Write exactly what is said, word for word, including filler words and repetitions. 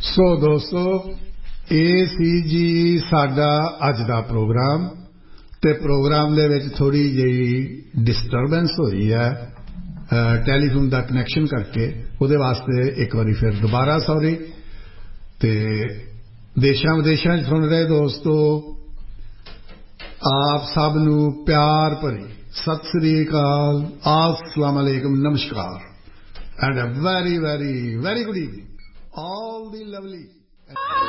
ਸੋ ਦੋਸਤੋ, ਇਹ ਸੀ ਜੀ ਸਾਡਾ ਅੱਜ ਦਾ ਪ੍ਰੋਗਰਾਮ, ਤੇ ਪ੍ਰੋਗਰਾਮ ਦੇ ਵਿੱਚ ਥੋੜੀ ਜਿਹੀ ਡਿਸਟਰਬੈਂਸ ਹੋਈ ਹੈ ਟੈਲੀਫੋਨ ਦਾ ਕਨੈਕਸ਼ਨ ਕਰਕੇ। ਉਹਦੇ ਵਾਸਤੇ ਇੱਕ ਵਾਰੀ ਫਿਰ ਦੁਬਾਰਾ ਸੌਰੀ। ਤੇ ਦੇਸ਼ਾਂ ਵਿਦੇਸ਼ਾਂ 'ਚ ਸੁਣ ਰਹੇ ਦੋਸਤੋ, ਆਪ ਸਭ ਨੂੰ ਪਿਆਰ ਭਰੀ ਸਤਿ ਸ੍ਰੀ ਅਕਾਲ, अस्सलाम अलैकुम, नमस्कार, and a very very very good evening all the lovely